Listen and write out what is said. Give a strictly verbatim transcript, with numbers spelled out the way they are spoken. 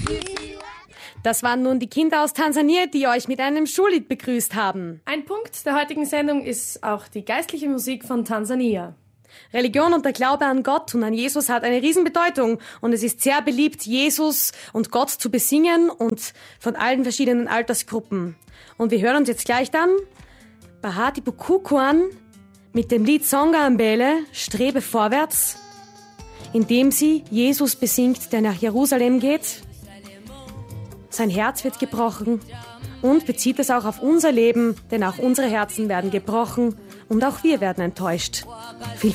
Das waren nun die Kinder aus Tansania, die euch mit einem Schullied begrüßt haben. Ein Punkt der heutigen Sendung ist auch die geistliche Musik von Tansania. Religion und der Glaube an Gott und an Jesus hat eine Riesenbedeutung und es ist sehr beliebt, Jesus und Gott zu besingen und von allen verschiedenen Altersgruppen. Und wir hören uns jetzt gleich dann Bahati Bukukuan mit dem Lied Songa Mbele, Strebe vorwärts, indem sie Jesus besingt, der nach Jerusalem geht. Sein Herz wird gebrochen und bezieht es auch auf unser Leben, denn auch unsere Herzen werden gebrochen und auch wir werden enttäuscht. Viel